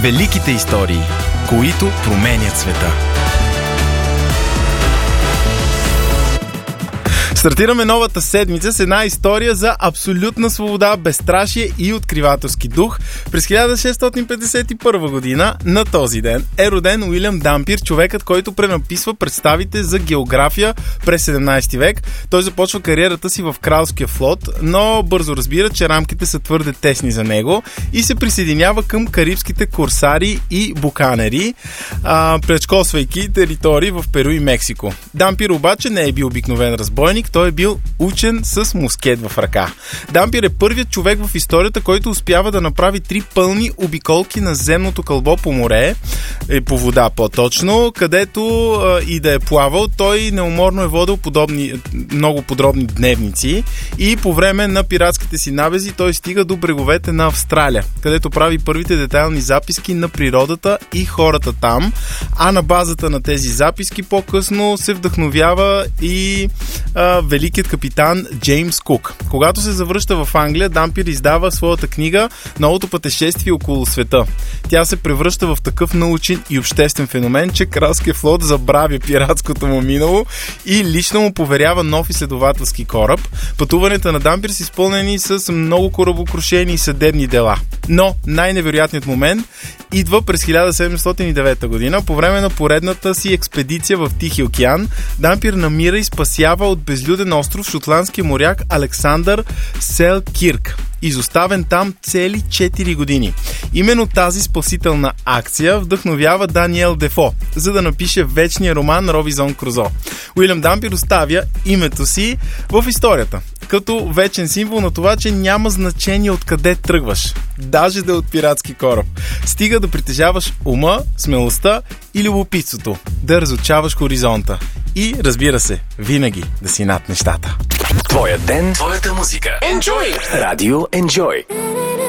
Великите истории, които променят света. Стартираме новата седмица с една история за абсолютна свобода, безстрашие и откривателски дух. През 1651 година на този ден е роден Уилям Дампир, човекът, който пренаписва представите за география през 17 век. Той започва кариерата си в кралския флот, но бързо разбира, че рамките са твърде тесни за него и се присъединява към карибските корсари и буканери, пречкосвайки територии в Перу и Мексико. Дампир обаче не е бил обикновен разбойник, той е бил учен с мускет в ръка. Дампир е първият човек в историята, който успява да направи 3 пълни обиколки на земното кълбо по море, по вода по-точно, където и да е плавал, той неуморно е водил много подробни дневници и по време на пиратските си набези той стига до бреговете на Австралия, където прави първите детайлни записки на природата и хората там, а на базата на тези записки по-късно се вдъхновява и великият капитан Джеймс Кук. Когато се завръща в Англия, Дампир издава своята книга "Новото пътешествие около света". Тя се превръща в такъв научен и обществен феномен, че кралският флот забравя пиратското му минало и лично му поверява нов изследователски кораб. Пътуванията на Дампир са изпълнени с много корабокрушения и съдебни дела. Но най-невероятният момент идва през 1709 година. По време на поредната си експедиция в Тихия океан, Дампир намира и спасява от безлюден остров шотландския моряк Александър Селкирк, изоставен там цели 4 години. Именно тази спасителна акция вдъхновява Даниел Дефо, за да напише вечния роман Робинзон Крузо. Уилям Дампир оставя името си в историята, като вечен символ на това, че няма значение откъде тръгваш, даже да е от пиратски кораб. Стига да притежаваш ума, смелостта и любопитството, да разучаваш хоризонта и, разбира се, винаги да си над нещата. Твоя ден, твоята музика. Enjoy! Радио Enjoy.